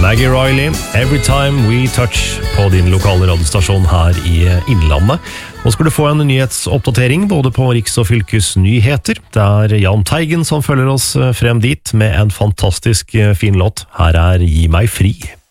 Maggie Riley, Every Time We Touch på din lokale radiostasjon her i Innlandet. Nå skal du få en nyhetsoppdatering både på Riks- og fylkesnyheter. Det er Jan Teigen som følger oss frem dit med en fantastisk fin låt. Her er Gi meg fri.